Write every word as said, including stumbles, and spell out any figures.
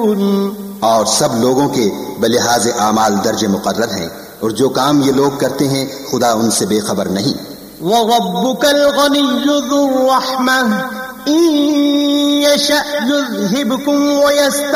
और सब लोगों के बलिहाज आमाल दर्जे मुकर्रर हैं, और जो काम ये लोग करते हैं खुदा उनसे बेखबर नहीं। वरब्बुकल गनिय्यु ज़ुर रहमह इन यशअ युज़हिबकुम व यस्त